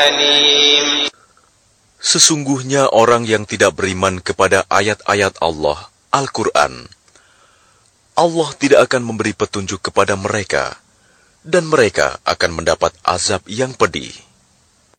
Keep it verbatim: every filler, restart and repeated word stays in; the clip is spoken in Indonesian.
Sesungguhnya orang yang tidak beriman kepada ayat-ayat Allah, Al-Quran, Allah tidak akan memberi petunjuk kepada mereka, dan mereka akan mendapat azab yang pedih.